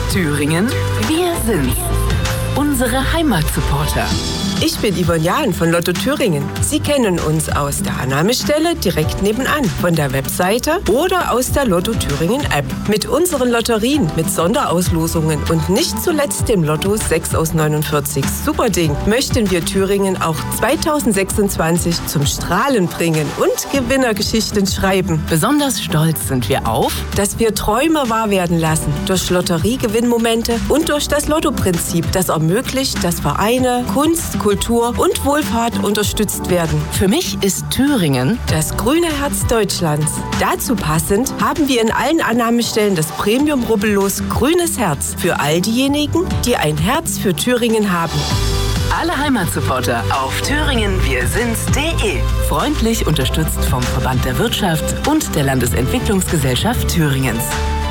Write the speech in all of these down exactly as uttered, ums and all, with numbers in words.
Thüringen, wir sind's. Unsere Heimatsupporter. Ich bin Yvonne Jahn von Lotto Thüringen. Sie kennen uns aus der Annahmestelle direkt nebenan, von der Webseite oder aus der Lotto Thüringen App. Mit unseren Lotterien, mit Sonderauslosungen und nicht zuletzt dem Lotto sechs aus neunundvierzig Superding möchten wir Thüringen auch zweitausendsechsundzwanzig zum Strahlen bringen und Gewinnergeschichten schreiben. Besonders stolz sind wir auf, dass wir Träume wahr werden lassen durch Lotteriegewinnmomente und durch das Lotto-Prinzip, das ermöglicht, dass Vereine, Kunst, Kultur und Wohlfahrt unterstützt werden. Für mich ist Thüringen das grüne Herz Deutschlands. Dazu passend haben wir in allen Annahmestellen das Premium-Rubbellos Grünes Herz für all diejenigen, die ein Herz für Thüringen haben. Alle Heimatsupporter auf thüringen wir sind's punkt de. Freundlich unterstützt vom Verband der Wirtschaft und der Landesentwicklungsgesellschaft Thüringens.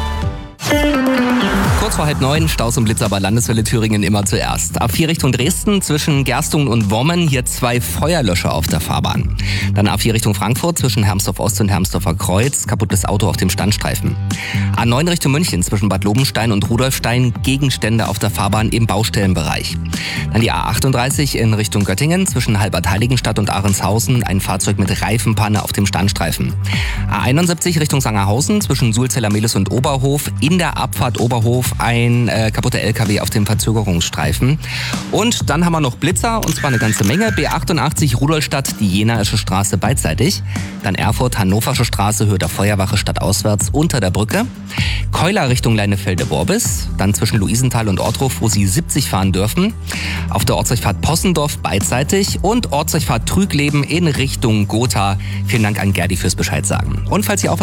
Kurz vor halb neun, Staus und Blitzer bei Landeswelle Thüringen immer zuerst. A vier Richtung Dresden zwischen Gerstungen und Wommen hier zwei Feuerlöscher auf der Fahrbahn. Dann A vier Richtung Frankfurt zwischen Hermsdorf Ost und Hermsdorfer Kreuz, kaputtes Auto auf dem Standstreifen. A neun Richtung München zwischen Bad Lobenstein und Rudolfstein, Gegenstände auf der Fahrbahn im Baustellenbereich. Dann die A achtunddreißig in Richtung Göttingen zwischen Halbert-Heiligenstadt und Ahrenshausen, ein Fahrzeug mit Reifenpanne auf dem Standstreifen. A einundsiebzig Richtung Sangerhausen zwischen Sulzeller-Mehlis und Oberhof, in der Abfahrt Oberhof ein äh, kaputter L K W auf dem Verzögerungsstreifen. Und dann haben wir noch Blitzer, und zwar eine ganze Menge. B achtundachtzig Rudolstadt, die Jenaische Straße beidseitig. Dann Erfurt, Hannoversche Straße, Höhe der Feuerwache stadtauswärts unter der Brücke. Keuler Richtung Leinefelde-Worbis. Dann zwischen Luisenthal und Ortruf, wo Sie siebzig fahren dürfen. Auf der Ortsdurchfahrt Possendorf beidseitig. Und Ortsdurchfahrt Trügleben in Richtung Gotha. Vielen Dank an Gerdi fürs Bescheid sagen. Und falls Sie auch